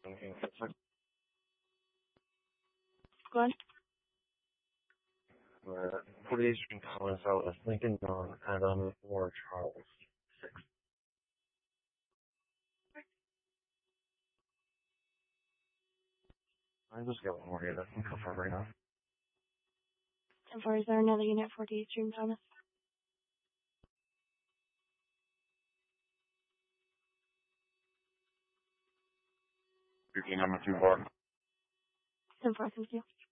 Go on. 48 Stream comments out as Lincoln, John, Adam, or Charles. 6. I just got one more here. That's confirmed right now. And for is there another unit 48 Stream Thomas? 15 number 2 4. 10-4, thank you.